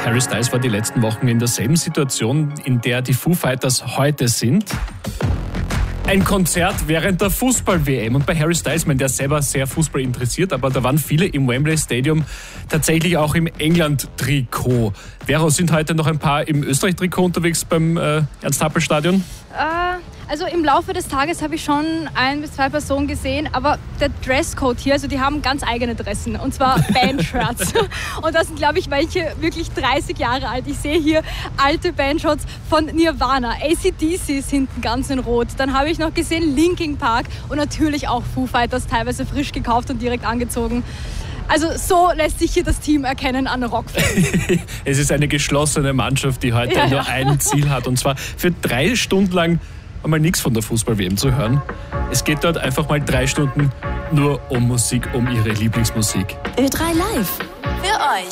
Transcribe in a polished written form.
Harry Styles war die letzten Wochen in derselben Situation, in der die Foo Fighters heute sind. Ein Konzert während der Fußball-WM. Und bei Harry Styles, der ist selber sehr Fußball interessiert, aber da waren viele im Wembley Stadium tatsächlich auch im England-Trikot. Vero, sind heute noch ein paar im Österreich-Trikot unterwegs beim Ernst-Happel-Stadion? Also im Laufe des Tages habe ich schon 1 bis 2 Personen gesehen, aber der Dresscode hier, also die haben ganz eigene Dressen, und zwar Bandshirts. Und das sind, glaube ich, welche wirklich 30 Jahre alt. Ich sehe hier alte Bandshirts von Nirvana, AC/DC ist hinten ganz in Rot. Dann habe ich noch gesehen Linkin Park und natürlich auch Foo Fighters, teilweise frisch gekauft und direkt angezogen. Also so lässt sich hier das Team erkennen an Rockfans. Es ist eine geschlossene Mannschaft, die heute nur ein Ziel hat, und zwar für 3 Stunden lang einmal nichts von der Fußball-WM zu hören. Es geht dort einfach mal 3 Stunden nur um Musik, um ihre Lieblingsmusik. Ö3 Live. Für euch.